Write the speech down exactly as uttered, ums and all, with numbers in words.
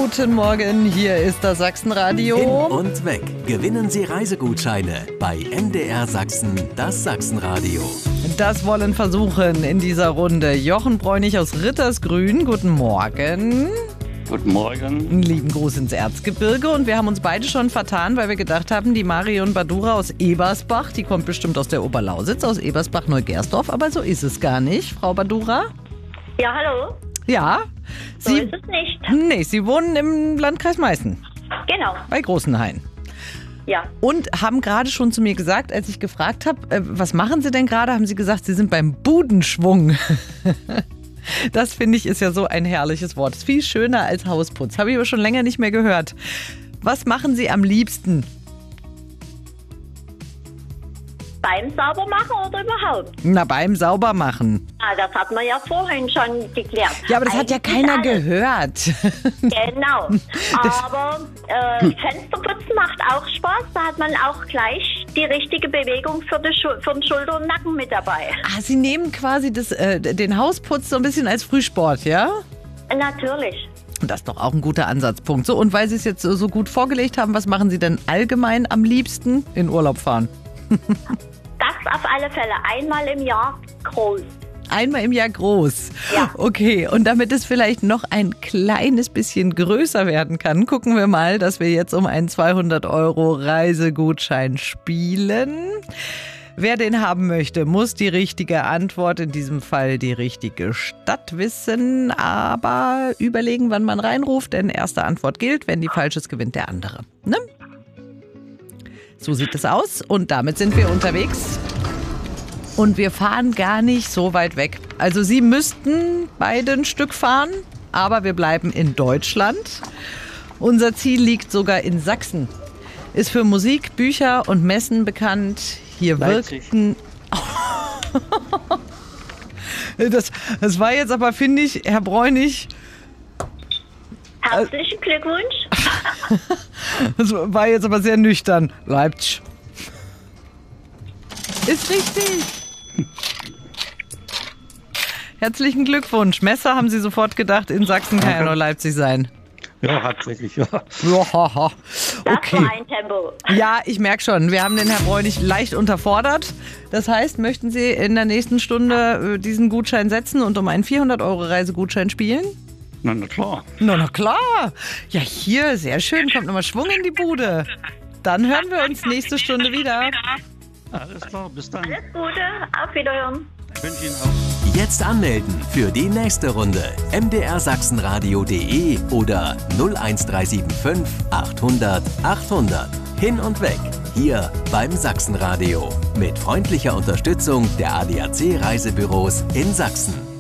Guten Morgen, hier ist das Sachsenradio. Hin und weg. Gewinnen Sie Reisegutscheine bei M D R Sachsen, das Sachsenradio. Das wollen versuchen in dieser Runde Jochen Bräunig aus Rittersgrün. Guten Morgen. Guten Morgen. Einen lieben Gruß ins Erzgebirge. Und wir haben uns beide schon vertan, weil wir gedacht haben, die Marion Badura aus Ebersbach, die kommt bestimmt aus der Oberlausitz, aus Ebersbach-Neugersdorf. Aber so ist es gar nicht, Frau Badura. Ja, hallo. Ja. So Sie, ist es nicht. Nee, Sie wohnen im Landkreis Meißen, Genau. bei Großenhain. Ja. Und haben gerade schon zu mir gesagt, als ich gefragt habe, äh, was machen Sie denn gerade, haben Sie gesagt, Sie sind beim Budenschwung. Das finde ich ist ja so ein herrliches Wort. Ist viel schöner als Hausputz. Habe ich aber schon länger nicht mehr gehört. Was machen Sie am liebsten? Beim Saubermachen oder überhaupt? Na, beim Saubermachen. Ah, das hat man ja vorhin schon geklärt. Ja, aber das hat ja Eigentlich keiner alles. gehört. Genau. Aber äh, Fensterputzen macht auch Spaß. Da hat man auch gleich die richtige Bewegung für, die Schu- für den Schulter und Nacken mit dabei. Ah, Sie nehmen quasi das, äh, den Hausputz so ein bisschen als Frühsport, ja? Natürlich. Das ist doch auch ein guter Ansatzpunkt. So, und weil Sie es jetzt so so gut vorgelegt haben, was machen Sie denn allgemein am liebsten? In Urlaub fahren. Das auf alle Fälle. Einmal im Jahr groß. Einmal im Jahr groß. Ja. Okay, und damit es vielleicht noch ein kleines bisschen größer werden kann, gucken wir mal, dass wir jetzt um einen zweihundert Euro Reisegutschein spielen. Wer den haben möchte, muss die richtige Antwort, in diesem Fall die richtige Stadt wissen, aber überlegen, wann man reinruft, denn erste Antwort gilt, wenn die falsch ist, gewinnt der andere. Ne? So sieht es aus und damit sind wir unterwegs. Und wir fahren gar nicht so weit weg. Also Sie müssten beide ein Stück fahren, aber wir bleiben in Deutschland. Unser Ziel liegt sogar in Sachsen. Ist für Musik, Bücher und Messen bekannt. Hier Leipzig. wirkten... Das, das war jetzt aber, finde ich, Herr Bräunig, Herzlichen Glückwunsch. das war jetzt aber sehr nüchtern. Leipzig. Ist richtig. Herzlichen Glückwunsch. Messer haben Sie sofort gedacht, in Sachsen kann ja nur Leipzig sein. Ja, tatsächlich, ja. Ja, haha. Das Okay. war ein Tempo. Ja, ich merke schon, wir haben den Herrn Bräunig leicht unterfordert. Das heißt, möchten Sie in der nächsten Stunde äh, diesen Gutschein setzen und um einen vierhundert Euro Reisegutschein spielen? Na, na klar. Na, na klar. Ja, hier, sehr schön, kommt nochmal Schwung in die Bude. Dann hören wir uns nächste Stunde wieder. Alles klar, bis dann. Alles Gute. Auf Wiederhören. Ich wünsche Ihnen auch. Jetzt anmelden für die nächste Runde. m d r sachsenradio punkt de oder null eins drei sieben fünf achthundert achthundert. Hin und weg. Hier beim Sachsenradio. Mit freundlicher Unterstützung der A D A C Reisebüros in Sachsen.